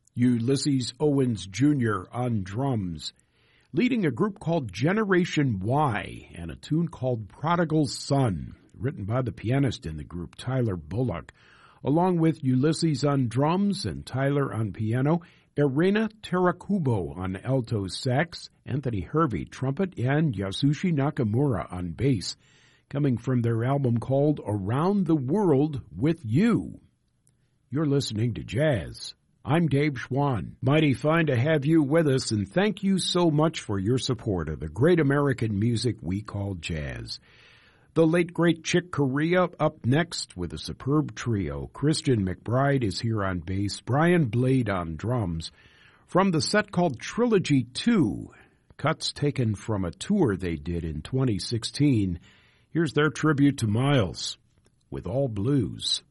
Ulysses Owens Jr. on drums, leading a group called Generation Y and a tune called Prodigal Son, written by the pianist in the group, Tyler Bullock, along with Ulysses on drums and Tyler on piano, Irena Terakubo on alto sax, Anthony Hervey trumpet, and Yasushi Nakamura on bass, coming from their album called Around the World with You. You're listening to Jazz. I'm Dave Schwann. Mighty fine to have you with us, and thank you so much for your support of the great American music we call jazz. The late, great Chick Corea up next with a superb trio. Christian McBride is here on bass, Brian Blade on drums. From the set called Trilogy 2, cuts taken from a tour they did in 2016, here's their tribute to Miles with All Blues.